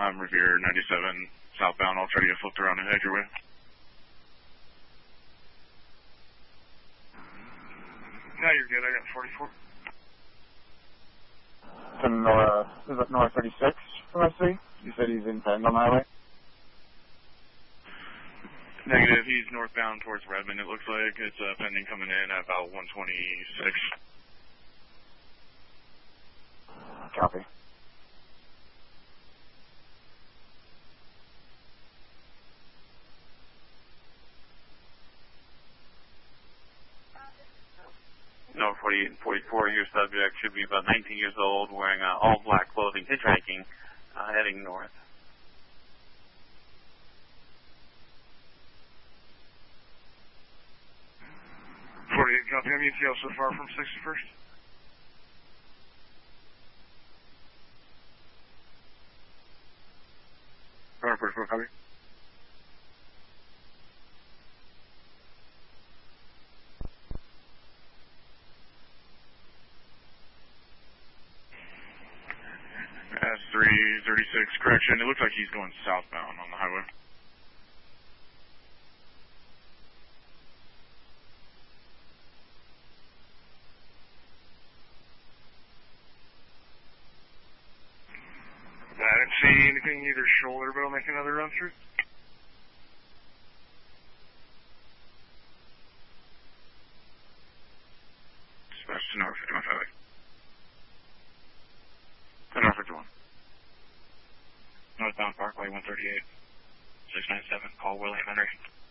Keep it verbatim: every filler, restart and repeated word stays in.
I'm Revere ninety-seven southbound. I'll try to get flipped around and head your way. No, you're good. I got forty-four. To north, is it north thirty-six from S C? You said he's in Pend on the highway? Negative. He's northbound towards Redmond, it looks like. It's uh, pending coming in at about one twenty-six. Copy. No, forty-eight and forty-four, your subject should be about nineteen years old, wearing uh, all black clothing, hitchhiking, uh, heading north. forty-eight, copy. I'm E T L so far from sixty-first. forty-four, copy. S three thirty-six, correction. It looks like he's going southbound on the highway. I didn't see anything either shoulder, but I'll make another run through. Dispatch to North fifty-one highway. To North fifty-one. Northbound Parkway one thirty-eight. six nine seven, call William Henry.